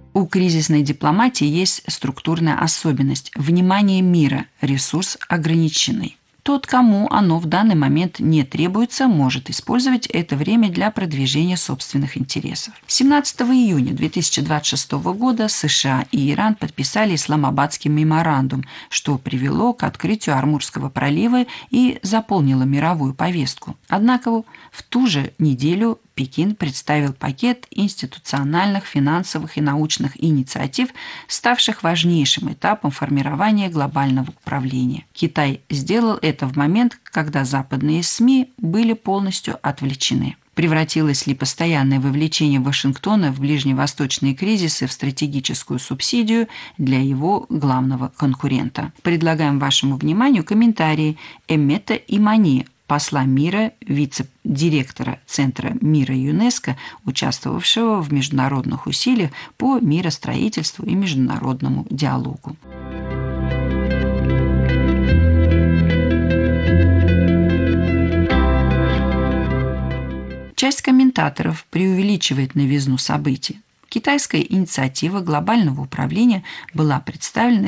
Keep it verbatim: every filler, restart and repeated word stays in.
У кризисной дипломатии есть структурная особенность – внимание мира, ресурс ограниченный. Тот, кому оно в данный момент не требуется, может использовать это время для продвижения собственных интересов. семнадцатого июня две тысячи двадцать шестого года США и Иран подписали Исламабадский меморандум, что привело к открытию Ормузского пролива и заполнило мировую повестку. Однако в ту же неделю Пекин представил пакет институциональных, финансовых и научных инициатив, ставших важнейшим этапом формирования глобального управления. Китай сделал это в момент, когда западные СМИ были полностью отвлечены. Превратилось ли постоянное вовлечение Вашингтона в ближневосточные кризисы в стратегическую субсидию для его главного конкурента? Предлагаем вашему вниманию комментарии Эммета Имани, посла мира, вице-директора Центра мира ЮНЕСКО, участвовавшего в международных усилиях по миростроительству и международному диалогу. Часть комментаторов преувеличивает новизну событий. Китайская инициатива глобального управления была представлена